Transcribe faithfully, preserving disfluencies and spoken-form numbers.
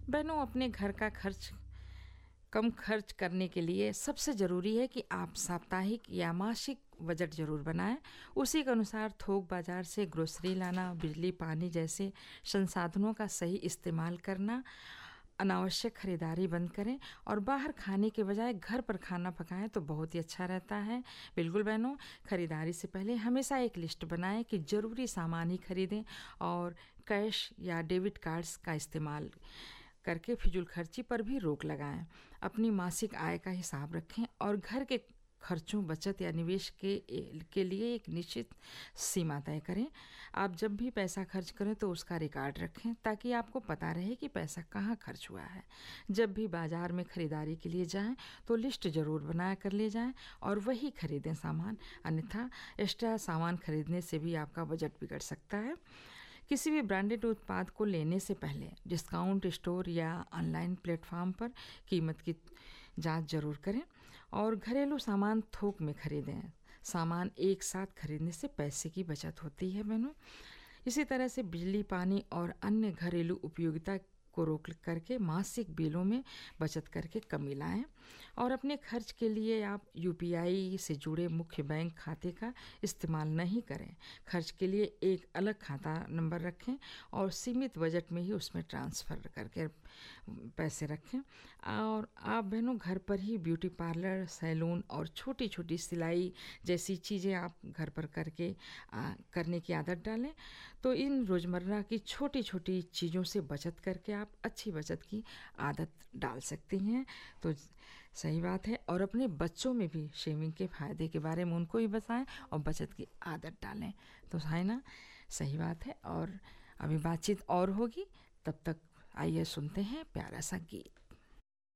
बहनों, अपने घर का खर्च कम खर्च करने के लिए सबसे ज़रूरी है कि आप साप्ताहिक या मासिक बजट ज़रूर बनाएं। उसी के अनुसार थोक बाज़ार से ग्रोसरी लाना, बिजली पानी जैसे संसाधनों का सही इस्तेमाल करना, अनावश्यक खरीदारी बंद करें और बाहर खाने के बजाय घर पर खाना पकाएं तो बहुत ही अच्छा रहता है। बिल्कुल बहनों, खरीदारी से पहले हमेशा एक लिस्ट बनाएं कि ज़रूरी सामान ही खरीदें और कैश या डेबिट कार्ड्स का इस्तेमाल करके फिजूल खर्ची पर भी रोक लगाएं। अपनी मासिक आय का हिसाब रखें और घर के खर्चों, बचत या निवेश के के लिए एक निश्चित सीमा तय करें। आप जब भी पैसा खर्च करें तो उसका रिकॉर्ड रखें ताकि आपको पता रहे कि पैसा कहाँ खर्च हुआ है। जब भी बाज़ार में ख़रीदारी के लिए जाएं तो लिस्ट ज़रूर बना कर ले जाएं और वही खरीदें सामान, अन्यथा एक्स्ट्रा सामान खरीदने से भी आपका बजट बिगड़ सकता है। किसी भी ब्रांडेड उत्पाद को लेने से पहले डिस्काउंट स्टोर या ऑनलाइन प्लेटफॉर्म पर कीमत की जांच जरूर करें और घरेलू सामान थोक में खरीदें। सामान एक साथ खरीदने से पैसे की बचत होती है बहनों। इसी तरह से बिजली, पानी और अन्य घरेलू उपयोगिता को रोक करके मासिक बिलों में बचत करके कमी लाएं और अपने खर्च के लिए आप यूपीआई से जुड़े मुख्य बैंक खाते का इस्तेमाल नहीं करें। खर्च के लिए एक अलग खाता नंबर रखें और सीमित बजट में ही उसमें ट्रांसफ़र करके पैसे रखें। और आप बहनों घर पर ही ब्यूटी पार्लर, सैलून और छोटी छोटी सिलाई जैसी चीज़ें आप घर पर करके आ, करने की आदत डालें। तो इन रोज़मर्रा की छोटी छोटी चीज़ों से बचत करके आप अच्छी बचत की आदत डाल सकती हैं। तो सही बात है। और अपने बच्चों में भी शेविंग के फ़ायदे के बारे में उनको भी बताएं और बचत की आदत डालें। तो है ना, सही बात है। और अभी बातचीत और होगी, तब तक आइए सुनते हैं प्यारा सा गीत।